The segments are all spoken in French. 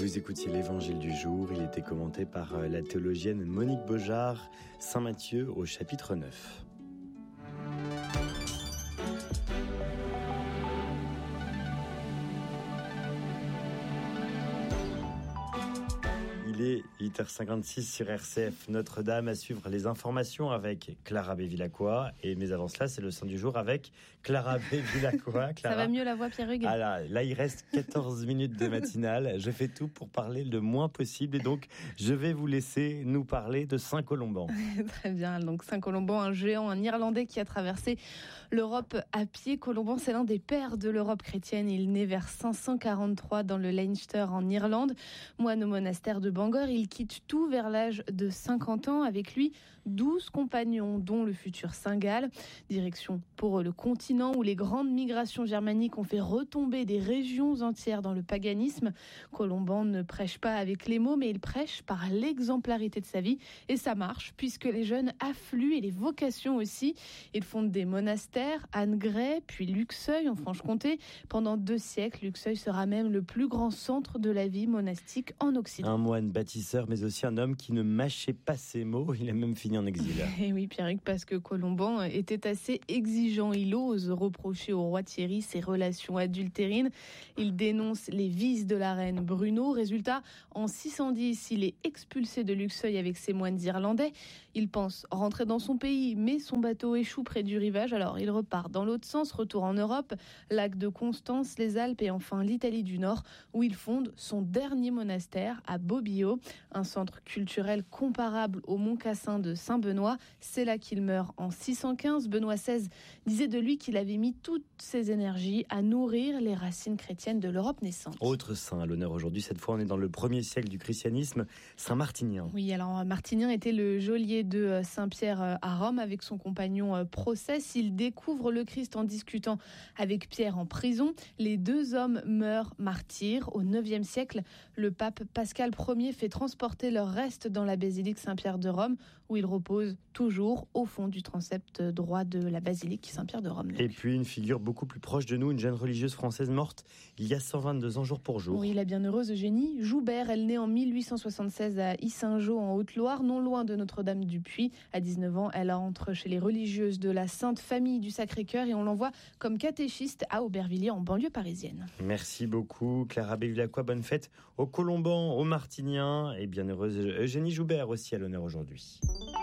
Vous écoutiez l'Évangile du jour, il était commenté par la théologienne Monique Beaujard, Saint Matthieu au chapitre 9. Il est 8h56 sur RCF Notre-Dame, à suivre les informations avec Clara Bévilacqua. Mais avant cela, c'est le Saint du jour avec Clara Bévilacqua. Ça va mieux la voix, Pierre-Hugues? Là, il reste 14 minutes de matinale. Je fais tout pour parler le moins possible et donc je vais vous laisser nous parler de Saint Colomban. Très bien, donc Saint Colomban, un géant, un Irlandais qui a traversé l'Europe à pied. Colomban, c'est l'un des pères de l'Europe chrétienne. Il naît vers 543 dans le Leinster en Irlande. Moine au monastère de Bangor, il quitte tout vers l'âge de 50 ans. Avec lui, 12 compagnons, dont le futur Saint Gall. Direction pour le continent où les grandes migrations germaniques ont fait retomber des régions entières dans le paganisme. Colomban ne prêche pas avec les mots, mais il prêche par l'exemplarité de sa vie. Et ça marche, puisque les jeunes affluent et les vocations aussi. Il fonde des monastères, Annegray, puis Luxeuil en Franche-Comté. Pendant 2 siècles, Luxeuil sera même le plus grand centre de la vie monastique en Occident. Un moine bâtisseur, mais aussi un homme qui ne mâchait pas ses mots. Il a même fini en exil. Et oui, Pierre-Hugues, parce que Colomban était assez exigeant. Il ose reprocher au roi Thierry ses relations adultérines. Il dénonce les vices de la reine Bruno. Résultat, en 610, il est expulsé de Luxeuil avec ses moines irlandais. Il pense rentrer dans son pays, mais son bateau échoue près du rivage. Alors il repart dans l'autre sens, retour en Europe, lac de Constance, les Alpes et enfin l'Italie du Nord, où il fonde son dernier monastère à Bobbio, un centre culturel comparable au Mont Cassin de Saint-Benoît. C'est là qu'il meurt en 615. Benoît XVI disait de lui qu'il avait mis toutes ses énergies à nourrir les racines chrétiennes de l'Europe naissante. Autre saint à l'honneur aujourd'hui, cette fois on est dans le 1er siècle du christianisme, Saint Martinien. Oui, alors Martinien était le geôlier de Saint-Pierre à Rome avec son compagnon Procès. Il découvre le Christ en discutant avec Pierre en prison. Les 2 hommes meurent martyrs. Au 9e siècle, le pape Pascal Ier fait transporter leurs restes dans la basilique Saint-Pierre de Rome, où ils reposent toujours au fond du transept droit de la basilique Saint-Pierre de Rome. Donc. Et puis une figure beaucoup plus proche de nous, une jeune religieuse française morte il y a 122 ans jour pour jour. Oui, la bienheureuse Eugénie Joubert, elle naît en 1876 à Yssingeaux en Haute-Loire, non loin de Notre-Dame-du-Puy. À 19 ans, elle entre chez les religieuses de la Sainte Famille du Sacré-Cœur et on l'envoie comme catéchiste à Aubervilliers en banlieue parisienne. Merci beaucoup Clara Bévilacqua, bonne fête au Colomban, au Martinien et bienheureuse Eugénie Joubert aussi à l'honneur aujourd'hui.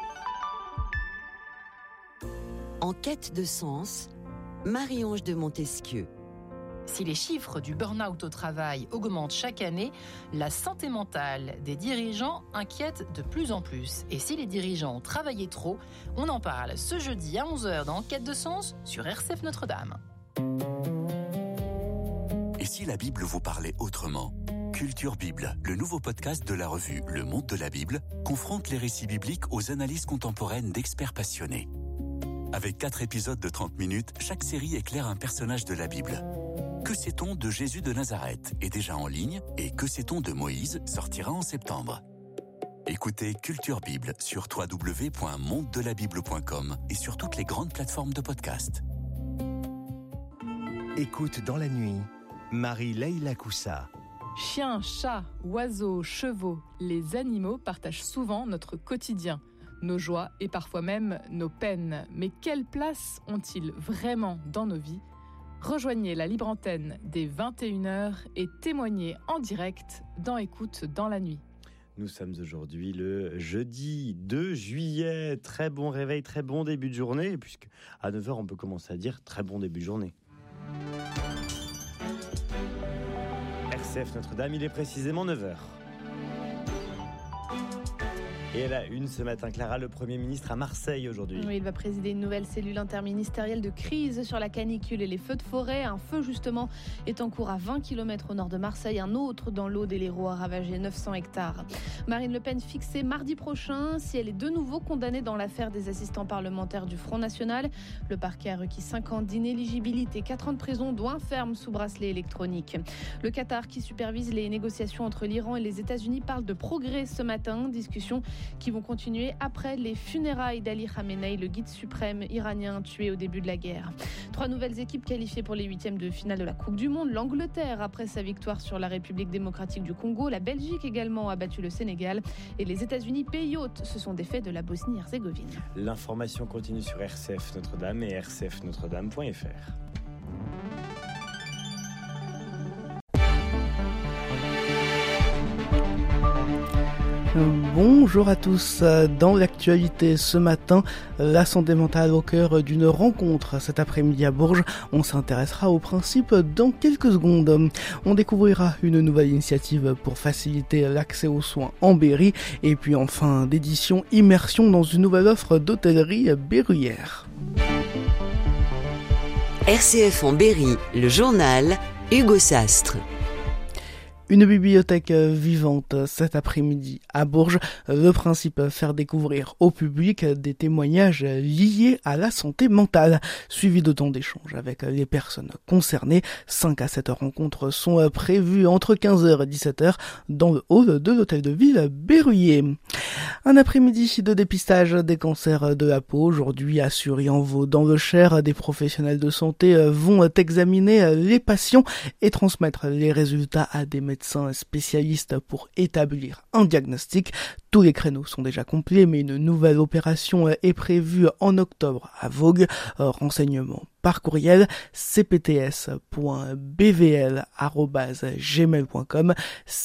En quête de sens, Marie-Ange de Montesquieu. Si les chiffres du burn-out au travail augmentent chaque année, la santé mentale des dirigeants inquiète de plus en plus. Et si les dirigeants travaillaient trop, on en parle ce jeudi à 11h dans Quête de sens sur RCF Notre-Dame. Et si la Bible vous parlait autrement ? Culture Bible, le nouveau podcast de la revue Le Monde de la Bible, confronte les récits bibliques aux analyses contemporaines d'experts passionnés. Avec 4 épisodes de 30 minutes, chaque série éclaire un personnage de la Bible. Que sait-on de Jésus de Nazareth est déjà en ligne et Que sait-on de Moïse sortira en septembre. Écoutez Culture Bible sur www.mondedelabible.com et sur toutes les grandes plateformes de podcast. Écoute dans la nuit, Marie-Leila Coussa. Chiens, chats, oiseaux, chevaux, les animaux partagent souvent notre quotidien, nos joies et parfois même nos peines. Mais quelle place ont-ils vraiment dans nos vies ? Rejoignez la libre antenne dès 21h et témoignez en direct dans Écoute dans la nuit. Nous sommes aujourd'hui le jeudi 2 juillet. Très bon réveil, très bon début de journée, puisque à 9h on peut commencer à dire très bon début de journée. RCF Notre-Dame, il est précisément 9h. Et à la une ce matin, Clara, le Premier ministre à Marseille aujourd'hui. Oui, il va présider une nouvelle cellule interministérielle de crise sur la canicule et les feux de forêt. Un feu, justement, est en cours à 20 km au nord de Marseille. Un autre dans l'Aude et l'Hérault a ravagé 900 hectares. Marine Le Pen fixée mardi prochain si elle est de nouveau condamnée dans l'affaire des assistants parlementaires du Front National. Le parquet a requis 5 ans d'inéligibilité, 4 ans de prison, dont un ferme sous bracelet électronique. Le Qatar, qui supervise les négociations entre l'Iran et les États-Unis, parle de progrès ce matin. Discussion qui vont continuer après les funérailles d'Ali Khamenei, le guide suprême iranien tué au début de la guerre. 3 nouvelles équipes qualifiées pour les 8e de finale de la Coupe du Monde. L'Angleterre après sa victoire sur la République démocratique du Congo. La Belgique également a battu le Sénégal. Et les États-Unis, pays hôte, se sont défaits de la Bosnie-Herzégovine. L'information continue sur RCF Notre-Dame et rcfnotredame.fr. Bonjour à tous. Dans l'actualité ce matin, la santé mentale au cœur d'une rencontre cet après-midi à Bourges. On s'intéressera au principe dans quelques secondes. On découvrira une nouvelle initiative pour faciliter l'accès aux soins en Berry. Et puis enfin, d'édition immersion dans une nouvelle offre d'hôtellerie berruyère. RCF en Berry, le journal Hugo Sastre. Une bibliothèque vivante cet après-midi à Bourges. Le principe, faire découvrir au public des témoignages liés à la santé mentale, suivi de temps d'échange avec les personnes concernées. 5 à 7 rencontres sont prévues entre 15h et 17h dans le hall de l'hôtel de ville Berruyer. Un après-midi de dépistage des cancers de la peau. Aujourd'hui à Sury-en-Vaud, dans le Cher, des professionnels de santé vont examiner les patients et transmettre les résultats à des médecins spécialistes pour établir un diagnostic. Tous les créneaux sont déjà complets, mais une nouvelle opération est prévue en octobre à Vogue. Renseignements par courriel cpts.bvl@gmail.com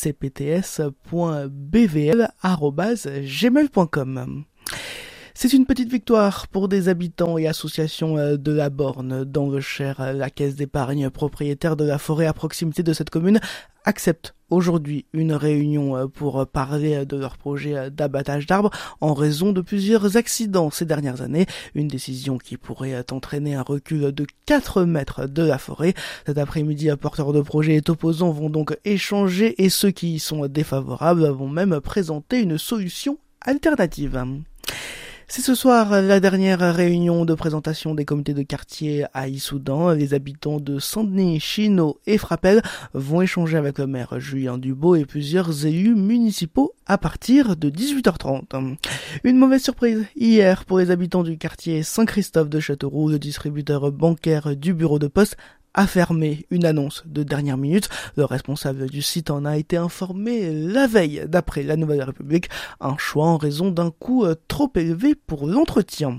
cpts.bvl@gmail.com. C'est une petite victoire pour des habitants et associations de la Borne. Dans le Cher, la caisse d'épargne propriétaire de la forêt à proximité de cette commune accepte aujourd'hui une réunion pour parler de leur projet d'abattage d'arbres en raison de plusieurs accidents ces dernières années. Une décision qui pourrait entraîner un recul de 4 mètres de la forêt. Cet après-midi, porteurs de projets et opposants vont donc échanger et ceux qui y sont défavorables vont même présenter une solution alternative. C'est ce soir la dernière réunion de présentation des comités de quartier à Issoudun. Les habitants de Saint-Denis, Chinot et Frappel vont échanger avec le maire Julien Dubault et plusieurs élus municipaux à partir de 18h30. Une mauvaise surprise hier pour les habitants du quartier Saint-Christophe de Châteauroux. Le distributeur bancaire du bureau de poste a fermé, une annonce de dernière minute. Le responsable du site en a été informé la veille, d'après la Nouvelle République, un choix en raison d'un coût trop élevé pour l'entretien.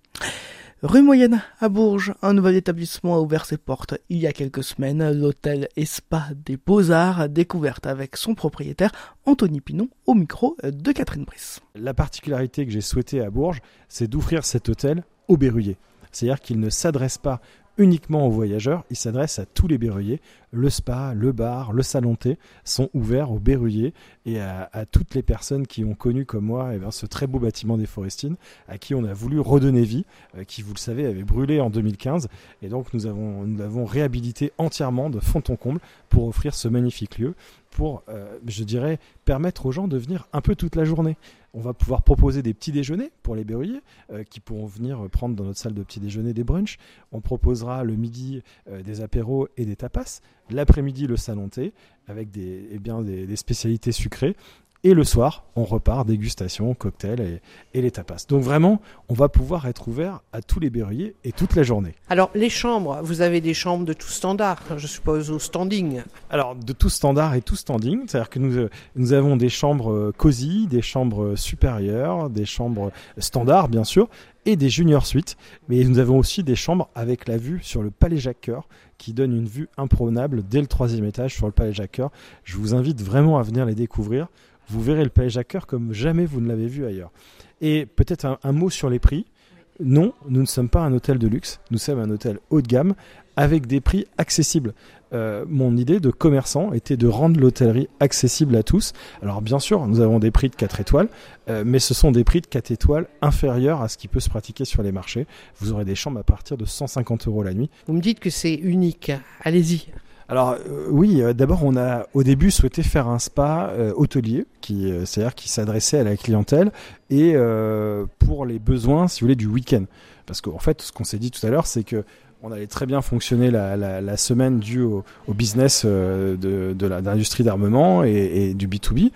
Rue Moyenne à Bourges, un nouvel établissement a ouvert ses portes il y a quelques semaines, l'hôtel et spa des Beaux-Arts, découverte avec son propriétaire Anthony Pinon au micro de Catherine Brice. La particularité que j'ai souhaité à Bourges, c'est d'ouvrir cet hôtel aux Berruyers. C'est-à-dire qu'il ne s'adresse pas uniquement aux voyageurs, il s'adresse à tous les Berruyers. Le spa, le bar, le salon thé sont ouverts aux Berruyers et à toutes les personnes qui ont connu comme moi ce très beau bâtiment des Forestines, à qui on a voulu redonner vie, qui, vous le savez, avait brûlé en 2015. Et donc nous l'avons réhabilité entièrement de fond en comble pour offrir ce magnifique lieu, pour, je dirais, permettre aux gens de venir un peu toute la journée. On va pouvoir proposer des petits déjeuners pour les Berruyers qui pourront venir prendre dans notre salle de petits déjeuners des brunchs. On proposera le midi des apéros et des tapas. L'après-midi, le salon thé avec des spécialités sucrées. Et le soir, on repart, dégustation, cocktail et les tapas. Donc vraiment, on va pouvoir être ouvert à tous les Berruyers et toute la journée. Alors, les chambres, vous avez des chambres de tout standard, je suppose, au standing. Alors, de tout standard et tout standing, c'est-à-dire que nous avons des chambres cosy, des chambres supérieures, des chambres standards, bien sûr, et des junior suites. Mais nous avons aussi des chambres avec la vue sur le Palais Jacques-Cœur, qui donne une vue imprenable dès le 3e étage sur le Palais Jacques-Cœur. Je vous invite vraiment à venir les découvrir. Vous verrez le Palais Jacques-Cœur comme jamais vous ne l'avez vu ailleurs. Et peut-être un mot sur les prix. Non, nous ne sommes pas un hôtel de luxe, nous sommes un hôtel haut de gamme avec des prix accessibles. Mon idée de commerçant était de rendre l'hôtellerie accessible à tous. Alors bien sûr, nous avons des prix de 4 étoiles, mais ce sont des prix de 4 étoiles inférieurs à ce qui peut se pratiquer sur les marchés. Vous aurez des chambres à partir de 150 € la nuit. Vous me dites que c'est unique, allez-y. Alors oui, d'abord on a au début souhaité faire un spa hôtelier, c'est-à-dire qui s'adressait à la clientèle et pour les besoins, si vous voulez, du week-end. Parce qu'en fait, ce qu'on s'est dit tout à l'heure, c'est que on allait très bien fonctionner la semaine due au business de l'industrie d'armement et du B2B.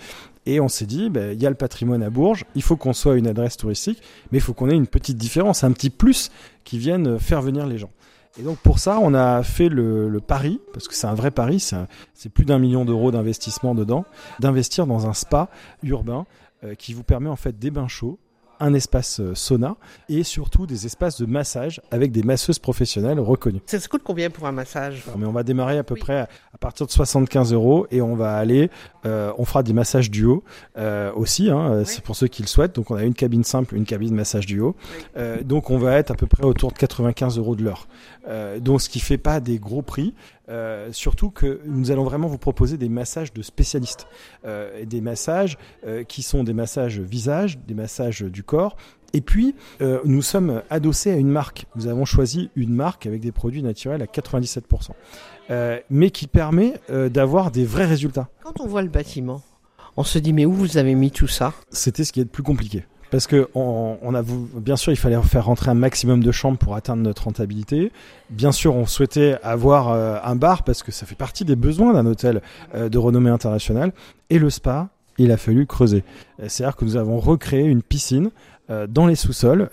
Et on s'est dit, il y a le patrimoine à Bourges, il faut qu'on soit une adresse touristique, mais il faut qu'on ait une petite différence, un petit plus qui vienne faire venir les gens. Et donc pour ça, on a fait le pari, parce que c'est un vrai pari, c'est plus d'1 million d'euros d'investissement dedans, d'investir dans un spa urbain qui vous permet en fait des bains chauds, un espace sauna et surtout des espaces de massage avec des masseuses professionnelles reconnues. Ça coûte combien pour un massage ? Mais on va démarrer à peu près à partir de 75 € et on va aller, on fera des massages duo aussi, c'est pour ceux qui le souhaitent. Donc on a une cabine simple, une cabine massage duo. Donc on va être à peu près autour de 95 € de l'heure. Donc ce qui fait pas des gros prix. Surtout que nous allons vraiment vous proposer des massages de spécialistes, des massages qui sont des massages visage, des massages du corps. Et puis, nous sommes adossés à une marque. Nous avons choisi une marque avec des produits naturels à 97%, mais qui permet d'avoir des vrais résultats. Quand on voit le bâtiment, on se dit mais où vous avez mis tout ça ? C'était ce qui est le plus compliqué. Parce que bien sûr, il fallait faire rentrer un maximum de chambres pour atteindre notre rentabilité. Bien sûr, on souhaitait avoir un bar parce que ça fait partie des besoins d'un hôtel de renommée internationale. Et le spa, il a fallu creuser. C'est-à-dire que nous avons recréé une piscine dans les sous-sols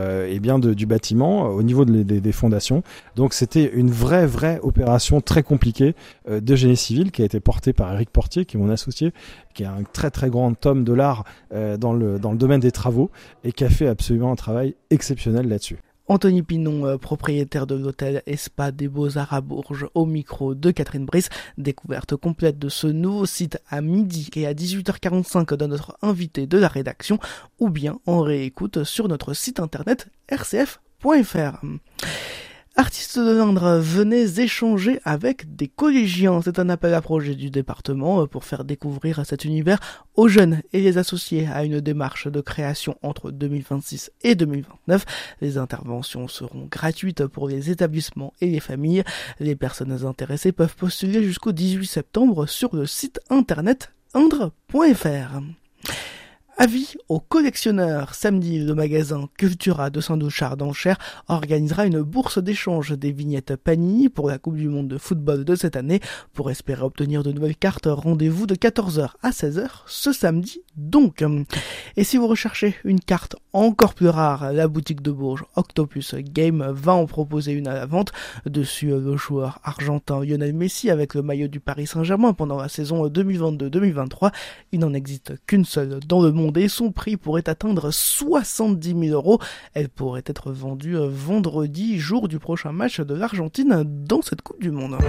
du bâtiment au niveau des fondations. Donc c'était une vraie opération très compliquée de génie civil qui a été portée par Éric Portier, qui est mon associé, qui est un très grand homme de l'art dans le domaine des travaux et qui a fait absolument un travail exceptionnel là-dessus. Anthony Pinon, propriétaire de l'hôtel et spa des Beaux-Arts à Bourges, au micro de Catherine Brice. Découverte complète de ce nouveau site à midi et à 18h45 de notre invité de la rédaction, ou bien en réécoute sur notre site internet rcf.fr. Artistes de l'Indre, venez échanger avec des collégiens. C'est un appel à projet du département pour faire découvrir cet univers aux jeunes et les associer à une démarche de création entre 2026 et 2029. Les interventions seront gratuites pour les établissements et les familles. Les personnes intéressées peuvent postuler jusqu'au 18 septembre sur le site internet indre.fr. Avis aux collectionneurs. Samedi, le magasin Cultura de Saint-Douchard dans le Cher organisera une bourse d'échange des vignettes Panini pour la Coupe du Monde de football de cette année. Pour espérer obtenir de nouvelles cartes, rendez-vous de 14h à 16h ce samedi donc. Et si vous recherchez une carte encore plus rare, la boutique de Bourges Octopus Game va en proposer une à la vente. Dessus, le joueur argentin Lionel Messi avec le maillot du Paris Saint-Germain pendant la saison 2022-2023. Il n'en existe qu'une seule dans le monde et son prix pourrait atteindre 70 000 €. Elle pourrait être vendue vendredi, jour du prochain match de l'Argentine dans cette Coupe du Monde.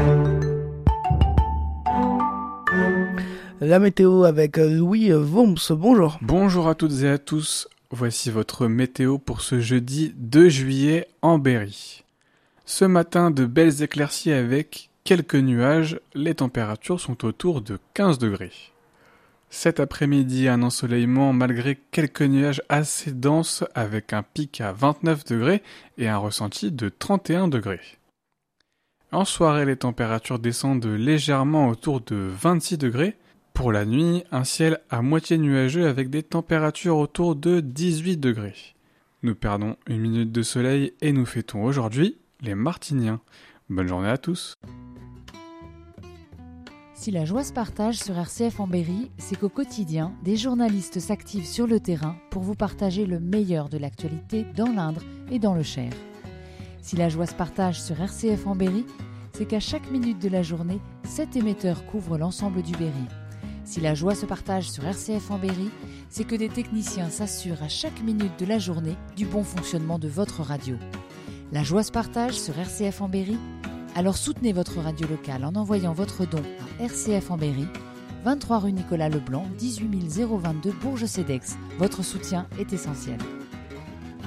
La météo avec Louis Worms, bonjour. Bonjour à toutes et à tous, voici votre météo pour ce jeudi 2 juillet en Berry. Ce matin, de belles éclaircies avec quelques nuages, les températures sont autour de 15 degrés. Cet après-midi, un ensoleillement malgré quelques nuages assez denses avec un pic à 29 degrés et un ressenti de 31 degrés. En soirée, les températures descendent légèrement autour de 26 degrés. Pour la nuit, un ciel à moitié nuageux avec des températures autour de 18 degrés. Nous perdons une minute de soleil et nous fêtons aujourd'hui les Martiniens. Bonne journée à tous. Si la joie se partage sur RCF en Berry, c'est qu'au quotidien, des journalistes s'activent sur le terrain pour vous partager le meilleur de l'actualité dans l'Indre et dans le Cher. Si la joie se partage sur RCF en Berry, c'est qu'à chaque minute de la journée, 7 émetteurs couvrent l'ensemble du Berry. Si la joie se partage sur RCF en Berry, c'est que des techniciens s'assurent à chaque minute de la journée du bon fonctionnement de votre radio. La joie se partage sur RCF en Berry. Alors soutenez votre radio locale en envoyant votre don à RCF en Berry, 23 rue Nicolas Leblanc, 18 022 Bourges-Cedex. Votre soutien est essentiel.